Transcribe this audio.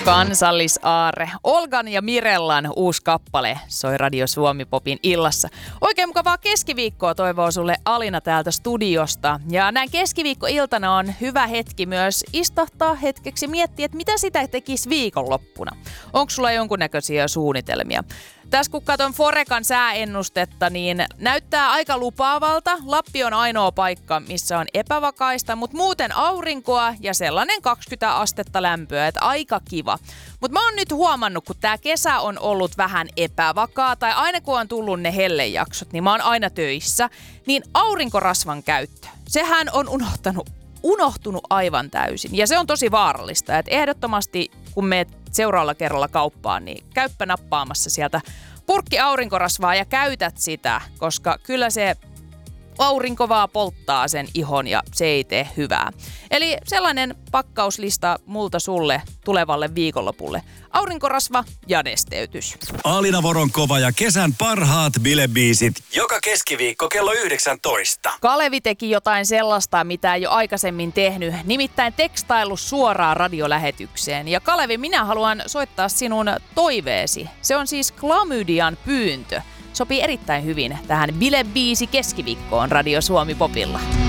Kansallisaarre. Olgan ja Mirellan uusi kappale soi Radio Suomi Popin illassa. Oikein mukavaa keskiviikkoa toivoo sulle Alina täältä studiosta. Ja näin keskiviikkoiltana on hyvä hetki myös istahtaa hetkeksi miettiä, että mitä sitä tekisi viikonloppuna. Onko sulla jonkunnäköisiä suunnitelmia? Tässä kun katson Forekan sääennustetta, niin näyttää aika lupaavalta. Lappi on ainoa paikka, missä on epävakaista, mutta muuten aurinkoa ja sellainen 20 astetta lämpöä, että aika kiva. Mutta mä oon nyt huomannut, kun tää kesä on ollut vähän epävakaa, tai aina kun on tullut ne hellejaksot, niin mä oon aina töissä, niin aurinkorasvan käyttö, sehän on unohtunut aivan täysin. Ja se on tosi vaarallista, että ehdottomasti kun meet seuraavalla kerralla kauppaan, niin käyppä nappaamassa sieltä purkki aurinkorasvaa ja käytät sitä, koska kyllä se aurinko vaan polttaa sen ihon ja se ei tee hyvää. Eli sellainen pakkauslista multa sulle tulevalle viikonlopulle. Aurinkorasva ja nesteytys. Alina Voronkova ja kesän parhaat bilebiisit joka keskiviikko kello 19. Kalevi teki jotain sellaista, mitä ei ole aikaisemmin tehnyt, nimittäin tekstaillut suoraan radiolähetykseen. Ja Kalevi, minä haluan soittaa sinun toiveesi. Se on siis klamydian pyyntö. Sopii erittäin hyvin tähän bilebiisi keskiviikkoon Radio Suomi Popilla.